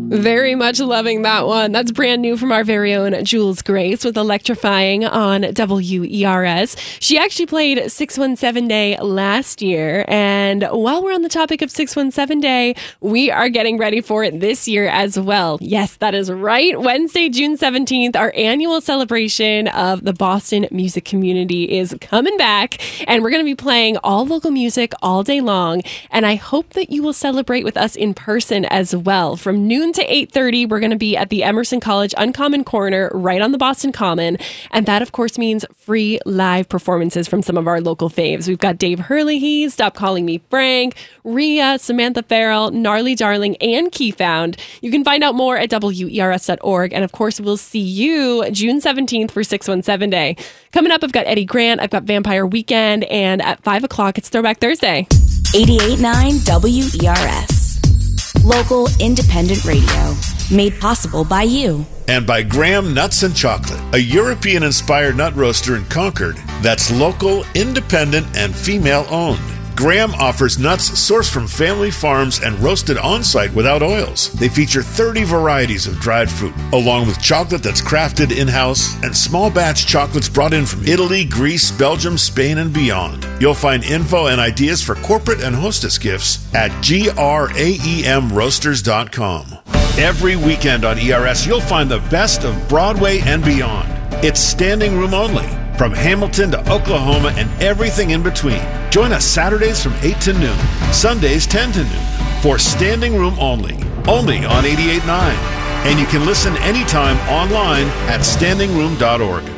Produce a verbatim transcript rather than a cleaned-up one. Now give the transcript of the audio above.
Very much loving that one. That's brand new from our very own Jules Grace with Electrifying on W E R S. She actually played six one seven Day last year. And while we're on the topic of six one seven Day, we are getting ready for it this year as well. Yes, that is right. Wednesday, June seventeenth, our annual celebration of the Boston music community is coming back. And we're going to be playing all local music all day long. And I hope that you will celebrate with us in person as well. From noon to eight thirty, we're going to be at the Emerson College Uncommon Corner right on the Boston Common. And that, of course, means free live performances from some of our local faves. We've got Dave Hurley, Stop Calling Me Frank, Rhea, Samantha Farrell, Gnarly Darling, and Keyfound. You can find out more at W E R S dot org. And, of course, we'll see you June seventeenth for six one seven Day. Coming up, I've got Eddie Grant, I've got Vampire Weekend, and at five o'clock, it's Throwback Thursday. eighty-eight point nine W E R S. Local independent radio, made possible by you. And by Graham Nuts and Chocolate, a European-inspired nut roaster in Concord that's local, independent, and female-owned. Graham offers nuts sourced from family farms and roasted on-site without oils. They feature thirty varieties of dried fruit, along with chocolate that's crafted in-house and small batch chocolates brought in from Italy, Greece, Belgium, Spain, and beyond. You'll find info and ideas for corporate and hostess gifts at graem roasters dot com. Every weekend on E R S, you'll find the best of Broadway and beyond. It's standing room only. From Hamilton to Oklahoma and everything in between. Join us Saturdays from eight to noon, Sundays ten to noon, for Standing Room Only, only on eighty-eight point nine. And you can listen anytime online at standing room dot org.